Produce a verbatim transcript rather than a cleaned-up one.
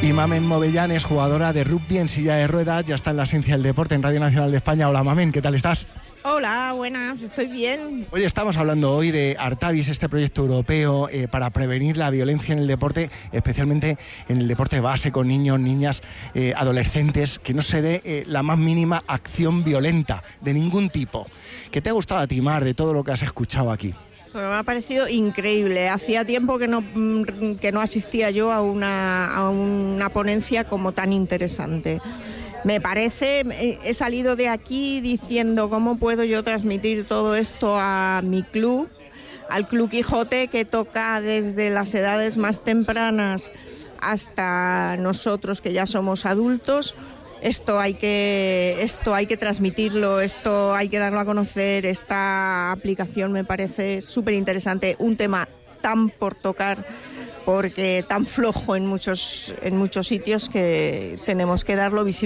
Y Mamen Movellán es jugadora de rugby en silla de ruedas, ya está en la esencia del deporte en Radio Nacional de España. Hola Mamen, ¿qué tal estás? Hola, buenas, estoy bien. Oye, estamos hablando hoy de Artavis, este proyecto europeo eh, para prevenir la violencia en el deporte, especialmente en el deporte base con niños, niñas, eh, adolescentes, que no se dé eh, la más mínima acción violenta de ningún tipo. ¿Qué te ha gustado a ti, Mar, de todo lo que has escuchado aquí? Bueno, me ha parecido increíble. Hacía tiempo que no, que no asistía yo a una, a una ponencia como tan interesante. Me parece, he salido de aquí diciendo cómo puedo yo transmitir todo esto a mi club, al Club Quijote, que toca desde las edades más tempranas hasta nosotros que ya somos adultos. Esto hay que, esto hay que transmitirlo, esto hay que darlo a conocer. Esta aplicación me parece súper interesante, un tema tan por tocar, porque tan flojo en muchos, en muchos sitios, que tenemos que darlo visibilidad.